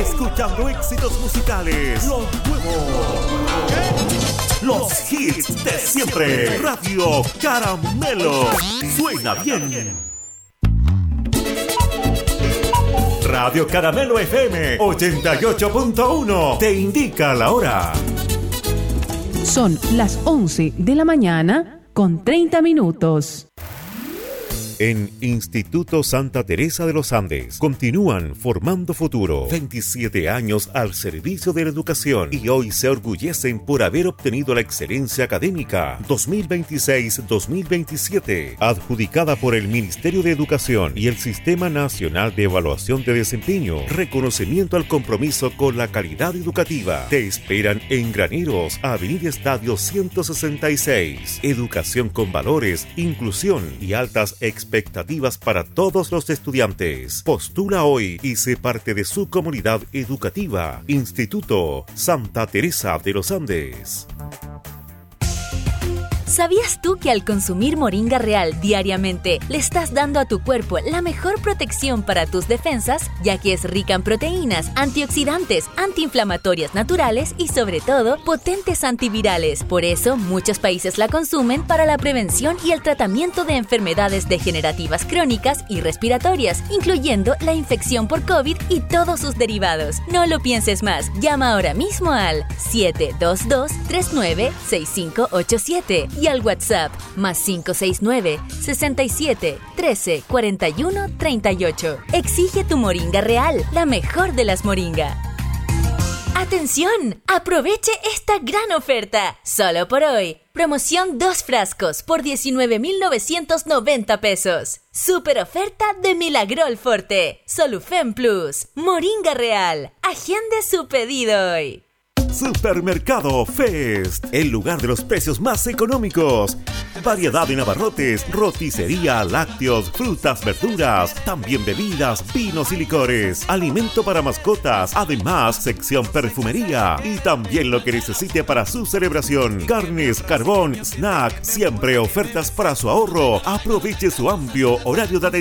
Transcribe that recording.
escuchando éxitos musicales, los nuevos, los hits de siempre. Radio Caramelo, suena bien. Radio Caramelo FM 88.1 te indica la hora. Son las 11 de la mañana con 30 minutos. En Instituto Santa Teresa de los Andes continúan formando futuro. 27 años al servicio de la educación y hoy se orgullecen por haber obtenido la excelencia académica 2026-2027, adjudicada por el Ministerio de Educación y el Sistema Nacional de Evaluación de Desempeño. Reconocimiento al compromiso con la calidad educativa. Te esperan en Graneros, Avenida Estadio 166. Educación con valores, inclusión y altas expectativas para todos los estudiantes. Postula hoy y sé parte de su comunidad educativa. Instituto Santa Teresa de los Andes. ¿Sabías tú que al consumir Moringa Real diariamente le estás dando a tu cuerpo la mejor protección para tus defensas, ya que es rica en proteínas, antioxidantes, antiinflamatorias naturales y sobre todo potentes antivirales? Por eso muchos países la consumen para la prevención y el tratamiento de enfermedades degenerativas crónicas y respiratorias, incluyendo la infección por COVID y todos sus derivados. No lo pienses más, llama ahora mismo al 722-396587 y al WhatsApp más 569-67-13-41-38. Exige tu Moringa Real, la mejor de las moringa. ¡Atención! ¡Aproveche esta gran oferta! Solo por hoy. Promoción 2 frascos por 19,990 pesos. Super oferta de Milagrol Forte. Solufen Plus. Moringa Real. Agende su pedido hoy. Supermercado Fest, el lugar de los precios más económicos. Variedad en abarrotes, roticería, lácteos, frutas, verduras, también bebidas, vinos y licores, alimento para mascotas, además sección perfumería y también lo que necesite para su celebración. Carnes, carbón, snack, siempre ofertas para su ahorro. Aproveche su amplio horario de atención